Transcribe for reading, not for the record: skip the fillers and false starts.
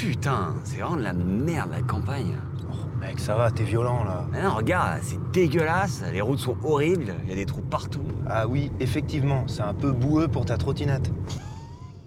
Putain, c'est vraiment de la merde, la campagne. Oh, mec, ça va, t'es violent, là. Mais non, regarde, c'est dégueulasse, les routes sont horribles, il y a des trous partout. Ah oui, effectivement, c'est un peu boueux pour ta trottinette.